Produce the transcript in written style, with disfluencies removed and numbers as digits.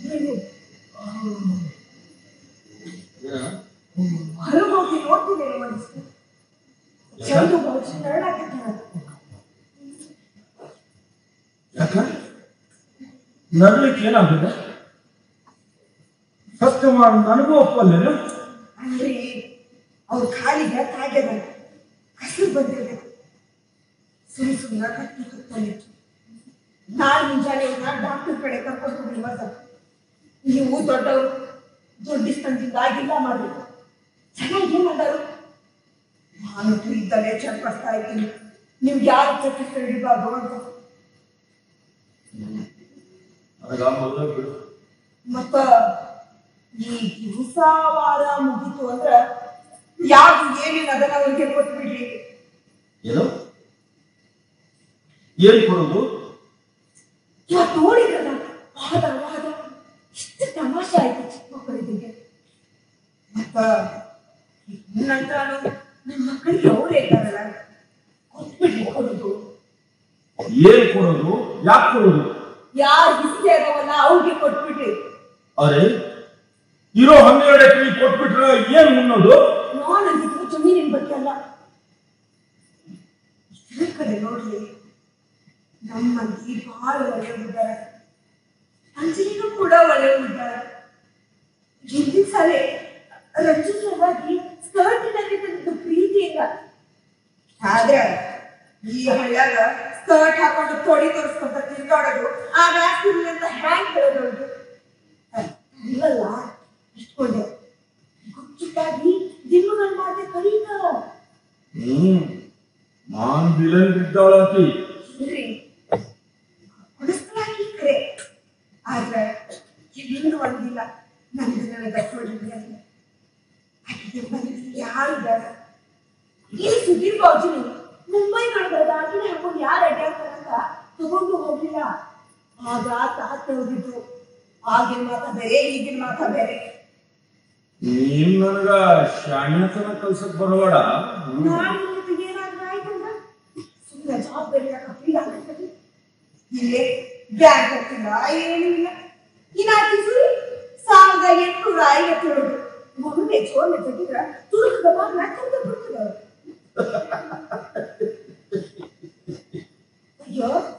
ಹೊರಗೋಗಿ ನೋಡ್ತಿದ್ದೇನೆ ಮನಸ್ಸು ಚಂದು ಬಾಜಿ ನರಳಾಕಿದ್ದಾಳೆ. ಯಾಕ ನರಳಿಕ್ಕೆ ಏನಾಗಿದೆ? ಸತ್ಯ ಮಾಡಿ ನನಗೂ ಒಪ್ಪಲ್ಲೇನು? ಅಂದ್ರೆ ಅವ್ರ ಕಾಲಿಗೆ ತಾಗ್ಯದ ಹಸಿರು ಬಂದಿರ್ಬೇಕು. ಸುಮ್ಮನೆ ಕಟ್ಟಿ ಕುತ್ಕೊಂಡಿತ್ತು. ನಾಳೆ ಮುಂಜಾನೆ ಡಾಕ್ಟರ್ ಕಡೆ ಕರ್ಕೊಂಡು ಹೋಗಿ ಮದ ನೀವು ದೊಡ್ಡವರು ದೊಡ್ಡಿಸ್ತಂದಿಂದ ಆಗಿಲ್ಲ ಮಾಡಬೇಕು. ಚೆನ್ನಾಗಿ ಏನಾದರು ನಾನು ಇದ್ದಲ್ಲೇ ಚರ್ಪಿಸ್ತಾ ಇದ್ದೀನಿ. ನೀವು ಯಾರು ಚರ್ಪಿಸ್ತಾ ಹಿಡಿಬಾರ್ದು ಅಂತ. ಮತ್ತ ಈ ದಿವಸ ವಾರ ಮುಗೀತು ಅಂದ್ರ ಯಾರು ಏನೇನು ಅದನ್ನ ಅವ್ರಿಗೆ ಕೊಟ್ಬಿಡ್ರಿ. ಏನು ಏನ್ ಕೊಡೋದು? ಇವತ್ತು ನೋಡಿದ್ರಲ್ಲ ವಾದ ವಾದ ಇಷ್ಟು ತಮಾಷೆ ಆಯ್ತು ಚಿಕ್ಕ ಮಕ್ಕಳಿಗೆ. ಮತ್ತ ನಂತರ ನಮ್ಮ ಮಕ್ಕಳಿಗೆ ಅವರೇ ಇದ್ದಾರಲ್ಲ ಕೊಟ್ಬಿಡ್ರಿ. ಕೊಡೋದು ಏನ್ ಕೊಡೋದು? ಯಾಕೆ ಕೊಡೋದು? ಯಾರು ಇಷ್ಟೇ ಅದವಲ್ಲ ಅವ್ರಿಗೆ ಕೊಟ್ಬಿಡ್ರಿ. ಅರೆ ಇರೋ 12 ಎಕರೆ ಕೊಟ್ಬಿಟ್ರೆ ಏನ್ ಮುನ್ನೋದು? ನಾನಂದಿದ್ರು ಜಮೀನಿನ ಬಗ್ಗೆ ಅಲ್ಲ. ಕಡೆ ನೋಡ್ರಿ ನಮ್ಮಲ್ಲಿ ಬಹಳ ಒಳ್ಳೆಯವಿದ್ದಾರೆ. ಅಂಜಲಿಗೂ ಕೂಡ ಒಳ್ಳೆಯವಿದ್ದಾರೆ. ಹಿಂದಿನ ಸಾಲೆ ರಂಜಿತವಾಗಿ ಸ್ಕರ್ಟಿನಲ್ಲಿ ತಂದಿದ್ದು ಪ್ರೀತಿಯಿಂದ. ಆದ್ರೆ ಈ ಹಳ್ಳ್ಯಾಗ ಸ್ಕರ್ಟ್ ಹಾಕೊಂಡು ತೊಡಿ ತೋರಿಸ್ಕೊಂತ ತಿರ್ಗಾಡೋದು ಆ ವ್ಯಾಪ್ತಿರ್ಲಿ ಅಂತ ಹ್ಯಾಂಗ್ ಹೇಳೋದು ಇಲ್ಲಲ್ಲ. ಇಟ್ಕೊಂಡೆ ಗುಚ್ಚಿಟ್ಟಾಗಿ ದಿಮ್ಮಗಳ ಮಾತೆ ಕರೀತಾರ. ನಾನ್ ಬಿಲನ್ ಬಿದ್ದಾಳಾಕಿ ಹೊಡಿಸ್ಲಾಕಿ ಕರೆ. ಆದ್ರೆ ಇಲ್ಲಿಂದ ಒಂದಿಲ್ಲ ನನಗೆ ಗಟ್ಟೋಡಿದ್ವಿ ಅಂತ ಯಾರು ಬೇಡ. ಈ ಸುದೀಪ್ ಬಾಜುನಿ ಮುಂಬೈನೊಳಗದ ಆಕಿನ ಹಾಕೊಂಡು ಯಾರು ಅಡ್ಡಾಡ್ತಾರಂತ ತಗೊಂಡು ಹೋಗ್ಲಿಲ್ಲ. ಆಗ ತಾತ ಹೋಗಿದ್ದು. ಆಗಿನ ಮಾತ ಬೇರೆ ಈಗಿನ ಮಾತ ಬೇರೆ. ನೀನ್ ನನಗ ಶಾಣ್ಯತನ ಕಲ್ಸಕ್ ಬರಬೇಡ. ಏನಾದ್ರೂ ಆಯ್ತಂದ ಸುಮ್ಮನೆ ಜವಾಬ್ದಾರಿ ಫೀಲ್ ಆಗ್ತದೆ. ಇಲ್ಲೇ ಬ್ಯಾಂಕ್ ಹೋಗ್ತಿಲ್ಲ ಏನೂ ಇಲ್ಲ. ಇನ್ನಾಕಿ ಸುರಿ 1857 ಮೊನ್ನೆ ಚೋರ್ನೆ ತೆಗಿದ್ರ ತುರುಕದ ಬಾಗ್ಲ ತಂದ ಬಿಡ್ತದ. ಅಯ್ಯೋ